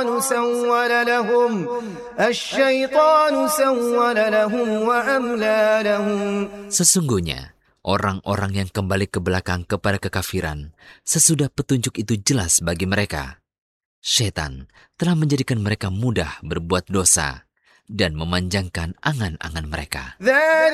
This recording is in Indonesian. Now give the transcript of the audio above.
سول لهم الشيطان سول لهم وأملى لهم. Sesungguhnya, orang-orang yang kembali ke belakang kepada kekafiran, sesudah petunjuk itu jelas bagi mereka. Setan telah menjadikan mereka mudah berbuat dosa dan memanjangkan angan-angan mereka.